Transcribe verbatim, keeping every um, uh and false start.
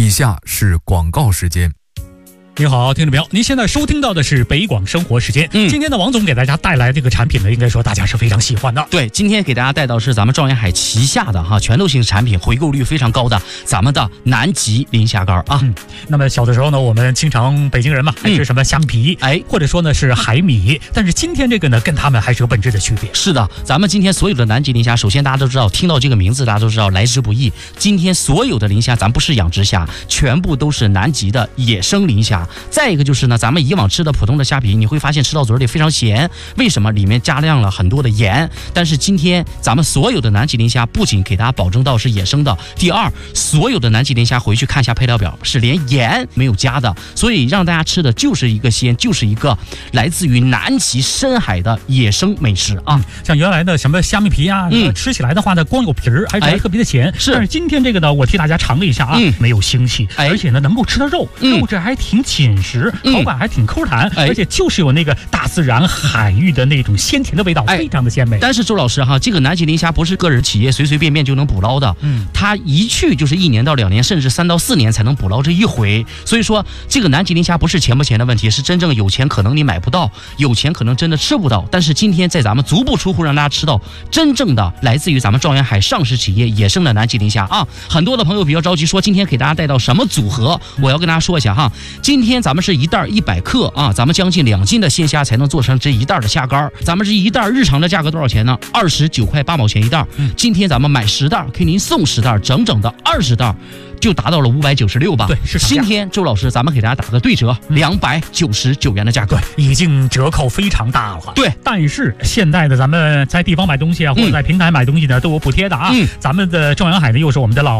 以下是广告时间。 你好，听众朋友，您现在收听到的是北广生活时间。嗯，今天的王总给大家带来这个产品呢，应该说大家是非常喜欢的。 对，今天给大家带到是咱们状元海旗下的哈拳头型产品，回购率非常高的咱们的南极磷虾干啊。 嗯，那么小的时候呢，我们经常北京人嘛，还吃什么虾米皮，哎、嗯，或者说呢是海米，但是今天这个呢，跟他们还是有本质的区别。 是的，咱们今天所有的南极磷虾，首先大家都知道，听到这个名字，大家都知道来之不易。今天所有的磷虾，咱不是养殖虾，全部都是南极的野生磷虾。再一个就是呢，咱们以往吃的普通的虾皮，你会发现吃到嘴里非常咸，为什么？里面加量了很多的盐。但是今天咱们所有的南极磷虾，不仅给大家保证到是野生的，第二，所有的南极磷虾回去看一下配料表，是连盐没有加的，所以让大家吃的就是一个鲜，就是一个来自于南极深海的野生美食啊。 嗯、像原来的什么虾米皮啊，嗯、吃起来的话呢，光有皮儿，还觉得特别的咸。是，但是今天这个呢，我替大家尝了一下啊，嗯、没有腥气，哎、而且呢，能够吃到肉，嗯、肉质还挺紧实，嗯、口感还挺抠弹，哎、而且就是有那个大自然海域的那种鲜甜的味道，哎、非常的鲜美。 但是周老师哈，这个南极磷虾不是个人企业随随便便就能捕捞的，嗯，它一去就是一年到两年，甚至三到四年才能捕捞这一回。所以说，这个南极磷虾不是钱不钱的问题，是真正有钱可能你买不到，有钱可能真的吃不到。但是今天在咱们足不出户让大家吃到真正的来自于咱们状元海上市企业野生的南极磷虾啊！很多的朋友比较着急说，今天给大家带到什么组合？我要跟大家说一下哈，今天咱们是一袋一百克啊，咱们将近两斤的鲜虾才能做成这一袋的虾干。咱们这一袋日常的价格多少钱呢？二十九块八毛钱一袋。嗯，今天咱们买十袋，给您送十袋，整整的二十袋。就达到了五百九十六吧。 对，是今天周老师，咱们给大家打个对折，两百九十九元的价格， 对，已经折扣非常大了。 对， 但是现在的咱们在地方买东西啊，或者在平台买东西呢，都有补贴的啊。嗯，咱们的状元海呢，又是我们的老